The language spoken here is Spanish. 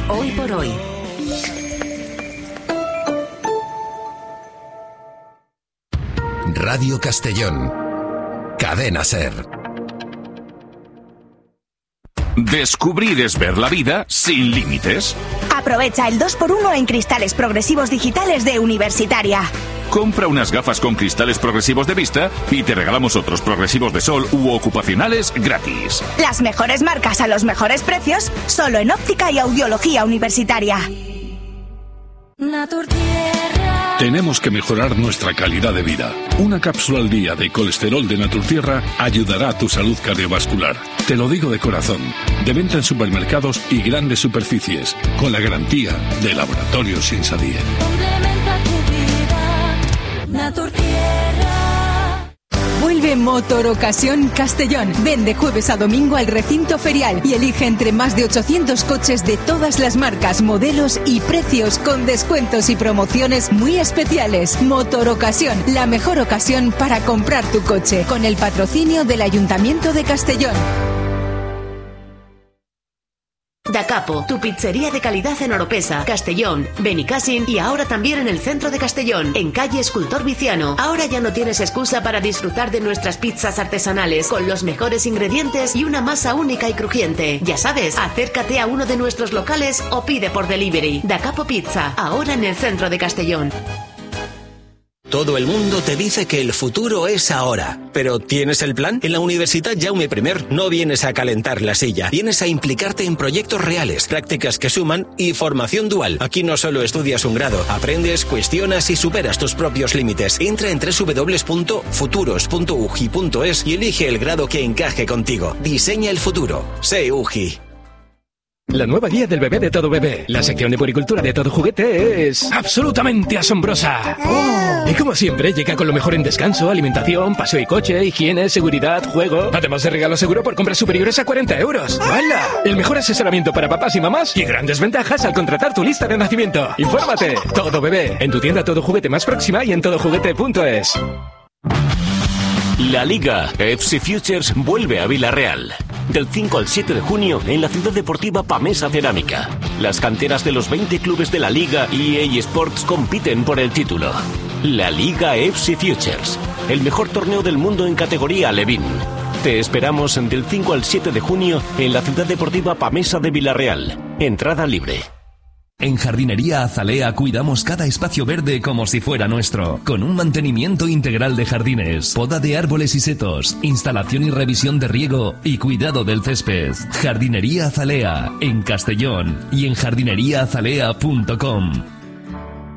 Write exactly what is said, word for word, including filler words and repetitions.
Hoy por hoy. Radio Castellón. Cadena SER. Descubrir es ver la vida sin límites. Aprovecha el dos por uno en cristales progresivos digitales de Universitaria. Compra unas gafas con cristales progresivos de vista y te regalamos otros progresivos de sol u ocupacionales gratis. Las mejores marcas a los mejores precios, solo en óptica y audiología Universitaria. Tenemos que mejorar nuestra calidad de vida. Una cápsula al día de colesterol de Naturtierra ayudará a tu salud cardiovascular. Te lo digo de corazón. De venta en supermercados y grandes superficies, con la garantía de Laboratorios Insadie. Complementa tu vida, Naturtierra. Vuelve Motor Ocasión Castellón. Ven de jueves a domingo al recinto ferial y elige entre más de ochocientos coches de todas las marcas, modelos y precios con descuentos y promociones muy especiales. Motor Ocasión, la mejor ocasión para comprar tu coche, con el patrocinio del Ayuntamiento de Castellón. Da Capo, tu pizzería de calidad en Oropesa, Castellón, Benicàssim y ahora también en el centro de Castellón, en calle Escultor Viciano. Ahora ya no tienes excusa para disfrutar de nuestras pizzas artesanales con los mejores ingredientes y una masa única y crujiente. Ya sabes, acércate a uno de nuestros locales o pide por delivery. Da Capo Pizza, ahora en el centro de Castellón. Todo el mundo te dice que el futuro es ahora. ¿Pero tienes el plan? En la Universitat Jaume primer no vienes a calentar la silla. Vienes a implicarte en proyectos reales, prácticas que suman y formación dual. Aquí no solo estudias un grado, aprendes, cuestionas y superas tus propios límites. Entra en doble u doble u doble u punto futuros punto u g i punto es y elige el grado que encaje contigo. Diseña el futuro. Sé U G I. La nueva guía del bebé de Todo Bebé. La sección de puericultura de Todo Juguete es absolutamente asombrosa. Oh. Y como siempre, llega con lo mejor en descanso, alimentación, paseo y coche, higiene, seguridad, juego. Además de regalo seguro por compras superiores a cuarenta euros. ¡Hala! El mejor asesoramiento para papás y mamás y grandes ventajas al contratar tu lista de nacimiento. Infórmate. Todo Bebé. En tu tienda Todo Juguete más próxima y en todo juguete punto es. La Liga F C Futures vuelve a Villarreal. Del cinco al siete de junio en la ciudad deportiva Pamesa Cerámica. Las canteras de los veinte clubes de la Liga y E A Sports compiten por el título. La Liga F C Futures, el mejor torneo del mundo en categoría Alevín. Te esperamos del cinco al siete de junio en la ciudad deportiva Pamesa de Villarreal. Entrada libre. En Jardinería Azalea cuidamos cada espacio verde como si fuera nuestro, con un mantenimiento integral de jardines, poda de árboles y setos, instalación y revisión de riego y cuidado del césped. Jardinería Azalea, en Castellón y en jardinería azalea punto com.